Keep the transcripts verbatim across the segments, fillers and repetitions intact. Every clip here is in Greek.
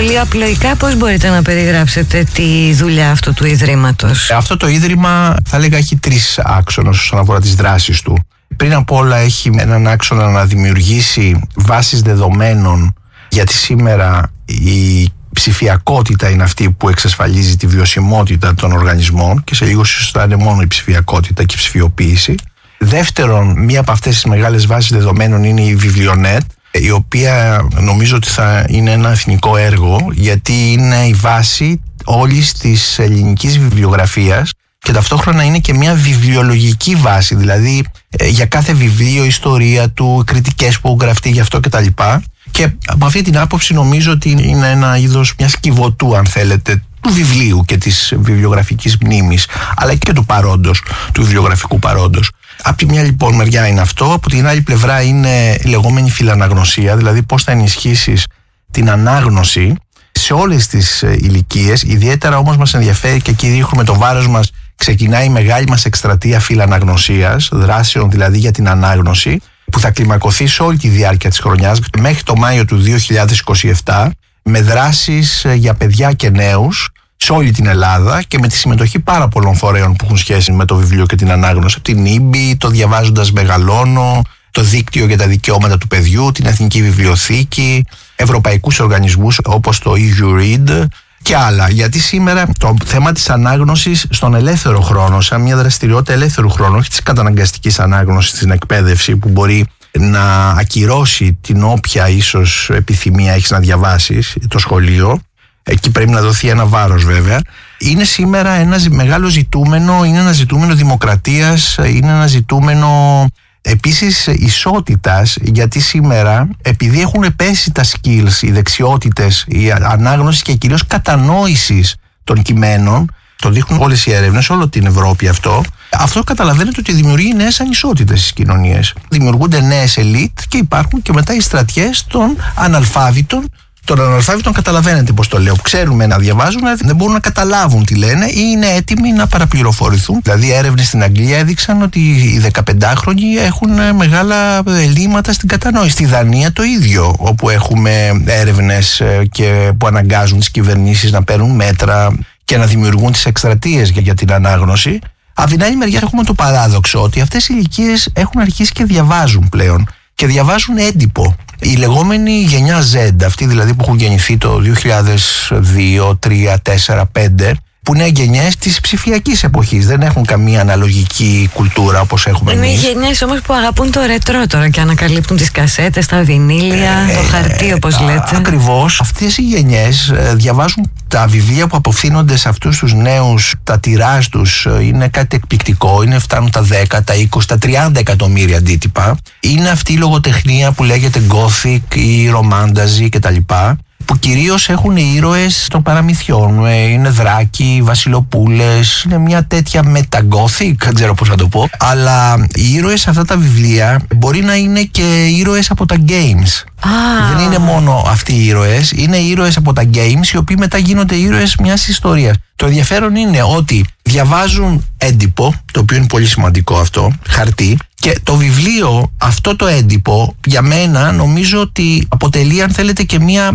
Πολύ απλοϊκά πώς μπορείτε να περιγράψετε τη δουλειά αυτού του Ιδρύματος? Αυτό το Ίδρυμα θα έλεγα έχει τρεις άξονες όσον αφορά τις δράσεις του. Πριν απ' όλα έχει έναν άξονα να δημιουργήσει βάσεις δεδομένων, γιατί σήμερα η ψηφιακότητα είναι αυτή που εξασφαλίζει τη βιωσιμότητα των οργανισμών και σε λίγο θα είναι μόνο η ψηφιακότητα και η ψηφιοποίηση. Δεύτερον, μία από αυτές τις μεγάλες βάσεις δεδομένων είναι η Βιβλιονέτ, η οποία νομίζω ότι θα είναι ένα εθνικό έργο, γιατί είναι η βάση όλης της ελληνικής βιβλιογραφίας και ταυτόχρονα είναι και μια βιβλιολογική βάση, δηλαδή ε, για κάθε βιβλίο, ιστορία του, κριτικές που έχουν γραφτεί γι' αυτό κτλ. Και από αυτή την άποψη νομίζω ότι είναι ένα είδος μιας κυβωτού, αν θέλετε, του βιβλίου και της βιβλιογραφικής μνήμης, αλλά και του παρόντος, του βιβλιογραφικού παρόντος. Από τη μια λοιπόν μεριά είναι αυτό, από την άλλη πλευρά είναι η λεγόμενη φιλαναγνωσία, δηλαδή πώς θα ενισχύσεις την ανάγνωση σε όλες τις ηλικίες. Ιδιαίτερα όμως μας ενδιαφέρει, και εκεί ρίχνουμε το βάρος μας, ξεκινάει η μεγάλη μας εκστρατεία φιλαναγνωσίας, δράσεων δηλαδή για την ανάγνωση, που θα κλιμακωθεί σε όλη τη διάρκεια της χρονιάς μέχρι το Μάιο του δύο χιλιάδες είκοσι επτά, με δράσεις για παιδιά και νέους σε όλη την Ελλάδα και με τη συμμετοχή πάρα πολλών φορέων που έχουν σχέση με το βιβλίο και την ανάγνωση. Την ίμπι, το Διαβάζοντας Μεγαλώνω, το Δίκτυο για τα Δικαιώματα του Παιδιού, την Εθνική Βιβλιοθήκη, ευρωπαϊκούς οργανισμούς όπως το ι γιου Read και άλλα. Γιατί σήμερα το θέμα της ανάγνωσης στον ελεύθερο χρόνο, σαν μια δραστηριότητα ελεύθερου χρόνου, όχι της καταναγκαστικής ανάγνωσης στην εκπαίδευση που μπορεί να ακυρώσει την όποια ίσως επιθυμία έχεις να διαβάσεις, το σχολείο, εκεί πρέπει να δοθεί ένα βάρος βέβαια, είναι σήμερα ένα μεγάλο ζητούμενο, είναι ένα ζητούμενο δημοκρατίας, είναι ένα ζητούμενο επίσης ισότητας, γιατί σήμερα επειδή έχουν πέσει τα skills, οι δεξιότητες, η ανάγνωση και κυρίως κατανόησης των κειμένων, το δείχνουν όλες οι έρευνες, όλη την Ευρώπη αυτό, αυτό καταλαβαίνετε ότι δημιουργεί νέες ανισότητες στις κοινωνίες. Δημιουργούνται νέες ελίτ και υπάρχουν και μετά οι στρατιές των αναλφάβητων. Των αναλφάβητων καταλαβαίνετε πώς το λέω. Ξέρουμε να διαβάζουν, αλλά δεν μπορούν να καταλάβουν τι λένε ή είναι έτοιμοι να παραπληροφορηθούν. Δηλαδή, έρευνες στην Αγγλία έδειξαν ότι οι δεκαπεντάχρονοι έχουν μεγάλα ελλείμματα στην κατανόηση. Στη Δανία το ίδιο, όπου έχουμε έρευνες και που αναγκάζουν τις κυβερνήσεις να παίρνουν μέτρα και να δημιουργούν τις εκστρατείες για την ανάγνωση. Από την άλλη μεριά έχουμε το παράδοξο ότι αυτές οι ηλικίες έχουν αρχίσει και διαβάζουν πλέον. Και διαβάζουν έντυπο. Η λεγόμενη γενιά Z, αυτοί δηλαδή που έχουν γεννηθεί το δύο χιλιάδες δύο, τρία, τέσσερα, πέντε, που είναι γενιές της ψηφιακής εποχής, δεν έχουν καμία αναλογική κουλτούρα όπως έχουμε εμείς. Είναι γενιές όμως που αγαπούν το ρετρό τώρα και ανακαλύπτουν τις κασέτες, τα βινίλια, ε, το χαρτί όπως ε, λέτε. Ακριβώς. Αυτές οι γενιές ε, διαβάζουν τα βιβλία που αποφθήνονται σε αυτούς τους νέους, τα τιράζ τους είναι κάτι εκπληκτικό, είναι, φτάνουν τα δέκα, τα είκοσι, τα τριάντα εκατομμύρια αντίτυπα. Είναι αυτή η λογοτεχνία που λέγεται Gothic ή Ρομάνταζι κτλ, που κυρίως έχουν ήρωες των παραμυθιών. Είναι δράκοι, βασιλοπούλες, είναι μια τέτοια μεταγκόθικ, δεν ξέρω πώς να το πω. Αλλά οι ήρωες σε αυτά τα βιβλία μπορεί να είναι και ήρωες από τα games. Ah. Δεν είναι μόνο αυτοί οι ήρωες, είναι ήρωες από τα games οι οποίοι μετά γίνονται ήρωες μιας ιστορίας. Το ενδιαφέρον είναι ότι διαβάζουν έντυπο, το οποίο είναι πολύ σημαντικό αυτό, χαρτί, και το βιβλίο, αυτό το έντυπο, για μένα νομίζω ότι αποτελεί, αν θέλετε, και μια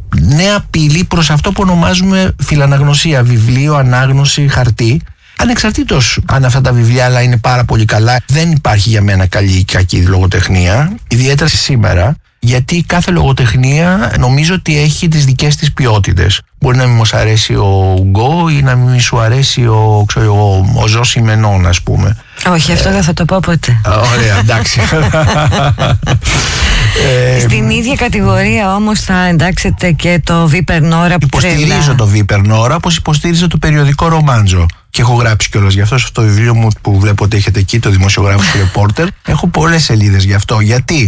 νέα πύλη προς αυτό που ονομάζουμε φιλαναγνωσία, βιβλίο, ανάγνωση, χαρτί. Ανεξαρτήτως αν αυτά τα βιβλία αλλά είναι πάρα πολύ καλά, δεν υπάρχει για μένα καλή ή κακή λογοτεχνία, ιδιαίτερα σήμερα, γιατί κάθε λογοτεχνία νομίζω ότι έχει τις δικές της ποιότητες. Μπορεί να μην μας αρέσει ο Γκο ή να μην σου αρέσει ο, ξέρω, ο, ο Ζώση Μενών, ας πούμε. Όχι, αυτό ε, δεν θα το πω ποτέ. Ωραία, εντάξει. Στην ίδια κατηγορία όμως θα εντάξετε και το Βίπερ Νόρα. Υποστηρίζω το Βίπερ Νόρα, όπως υποστήριζε το περιοδικό Ρομάντζο. Και έχω γράψει κιόλας γι' αυτό, σε αυτό το βιβλίο μου που βλέπω ότι έχετε εκεί, το δημοσιογράφος και ρεπόρτερ. Έχω πολλές σελίδες γι' αυτό. Γιατί